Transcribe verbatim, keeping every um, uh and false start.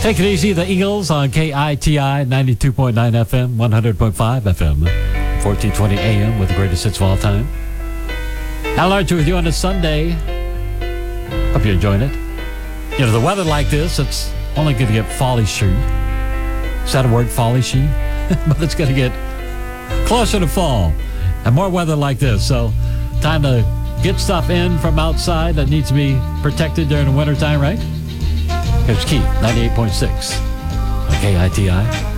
Take it easy, the Eagles on K I T I ninety-two point nine F M, one hundred point five F M, fourteen twenty A M with the greatest hits of all time. Al Archer with you on a Sunday. Hope you're enjoying it. You know, the weather like this, it's only going to get fallish. Is that a word, fallish? But it's going to get closer to fall and more weather like this. So time to get stuff in from outside that needs to be protected during the wintertime, right? Here's Keith, ninety-eight point six on K I T I.